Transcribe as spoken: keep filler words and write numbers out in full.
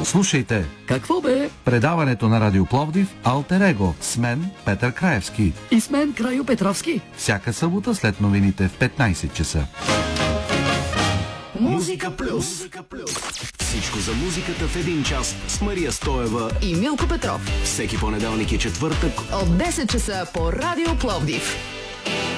Слушайте. Какво бе? Предаването на Радио Пловдив Алтер Его с мен Петър Краевски. И с мен Крайо Петровски. Всяка събота след новините в петнайсет часа. Музика плюс. Всичко за музиката в един час с Мария Стоева и Милко Петров. Всеки понеделник и четвъртък от десет часа по Радио Пловдив.